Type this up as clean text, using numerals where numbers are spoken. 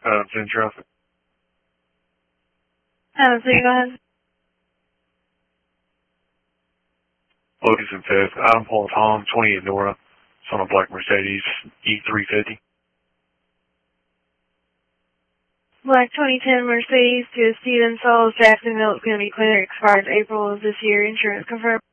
It's in traffic. So you go ahead. Lucas and Fifth. Adam Paul Tom, 28 Nora. It's on a black Mercedes E350. Black 2010 Mercedes to Steven Sauls, Jacksonville. It's going to be clear. Expires April of this year. Insurance confirmed.